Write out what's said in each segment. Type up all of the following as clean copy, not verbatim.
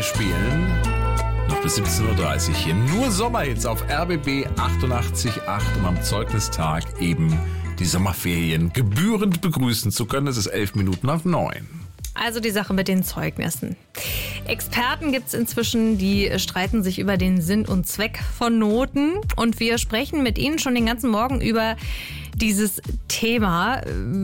spielen noch bis 17.30 Uhr hier. Nur Sommerhits auf RBB 88.8, um am Zeugnistag eben die Sommerferien gebührend begrüßen zu können. Es ist 9:11. Also die Sache mit den Zeugnissen. Experten gibt es inzwischen, die streiten sich über den Sinn und Zweck von Noten. Und wir sprechen mit Ihnen schon den ganzen Morgen über dieses Thema.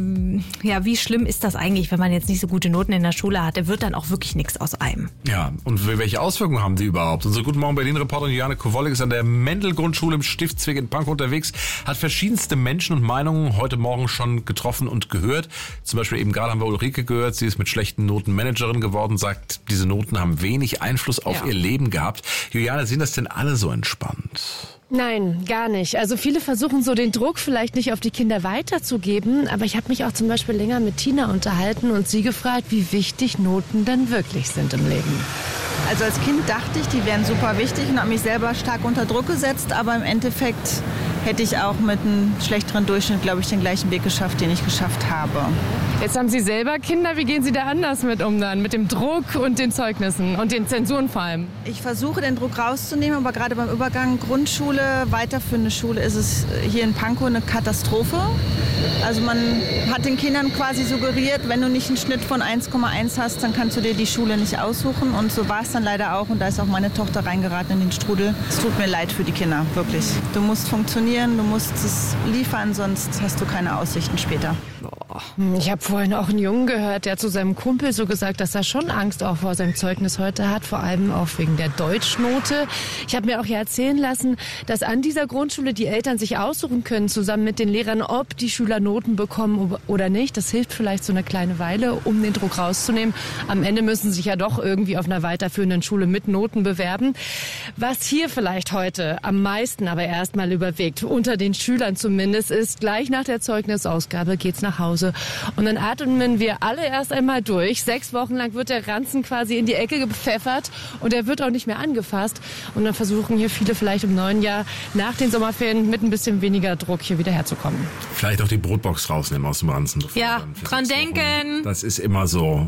Ja, wie schlimm ist das eigentlich, wenn man jetzt nicht so gute Noten in der Schule hat? Da wird dann auch wirklich nichts aus einem. Ja, und welche Auswirkungen haben die überhaupt? Unsere Guten Morgen Berlin-Reporterin Juliane Kowolek ist an der Mendel-Grundschule im Stiftsweg in Pankow unterwegs, hat verschiedenste Menschen und Meinungen heute Morgen schon getroffen und gehört. Zum Beispiel eben gerade haben wir Ulrike gehört, sie ist mit schlechten Noten Managerin geworden, sagt, diese Noten haben wenig Einfluss auf ihr Leben gehabt. Juliane, sind das denn alle so entspannt? Nein, gar nicht. Also viele versuchen so den Druck vielleicht nicht auf die Kinder weiterzugeben, aber ich habe mich auch zum Beispiel länger mit Tina unterhalten und sie gefragt, wie wichtig Noten denn wirklich sind im Leben. Also als Kind dachte ich, die wären super wichtig und habe mich selber stark unter Druck gesetzt, aber im Endeffekt hätte ich auch mit einem schlechteren Durchschnitt, glaube ich, den gleichen Weg geschafft, den ich geschafft habe. Jetzt haben Sie selber Kinder, wie gehen Sie da anders mit um dann? Mit dem Druck und den Zeugnissen und den Zensuren vor allem? Ich versuche den Druck rauszunehmen, aber gerade beim Übergang Grundschule, weiterführende Schule ist es hier in Pankow eine Katastrophe. Also man hat den Kindern quasi suggeriert, wenn du nicht einen Schnitt von 1,1 hast, dann kannst du dir die Schule nicht aussuchen. Und so war es dann leider auch. Und da ist auch meine Tochter reingeraten in den Strudel. Es tut mir leid für die Kinder, wirklich. Du musst funktionieren, du musst es liefern, sonst hast du keine Aussichten später. Ich habe vorhin auch einen Jungen gehört, der zu seinem Kumpel so gesagt, dass er schon Angst auch vor seinem Zeugnis heute hat, vor allem auch wegen der Deutschnote. Ich habe mir auch hier erzählen lassen, dass an dieser Grundschule die Eltern sich aussuchen können, zusammen mit den Lehrern, ob die Schüler Noten bekommen oder nicht. Das hilft vielleicht so eine kleine Weile, um den Druck rauszunehmen. Am Ende müssen sie sich ja doch irgendwie auf einer weiterführenden Schule mit Noten bewerben. Was hier vielleicht heute am meisten aber erstmal überwiegt, unter den Schülern zumindest, ist, gleich nach der Zeugnisausgabe geht's nach Hause. Und dann atmen wir alle erst einmal durch. 6 Wochen lang wird der Ranzen quasi in die Ecke gepfeffert und er wird auch nicht mehr angefasst. Und dann versuchen hier viele vielleicht im neuen Jahr nach den Sommerferien mit ein bisschen weniger Druck hier wieder herzukommen. Vielleicht auch die Brotbox rausnehmen aus dem Ranzen. Ja, dran denken. Das ist immer so.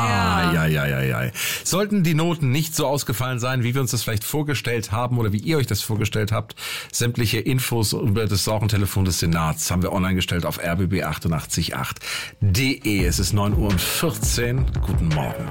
Ja. Sollten die Noten nicht so ausgefallen sein, wie wir uns das vielleicht vorgestellt haben oder wie ihr euch das vorgestellt habt, sämtliche Infos über das Saurentelefon des Senats haben wir online gestellt auf rbb888.de. Es ist 9:14 Uhr. Guten Morgen.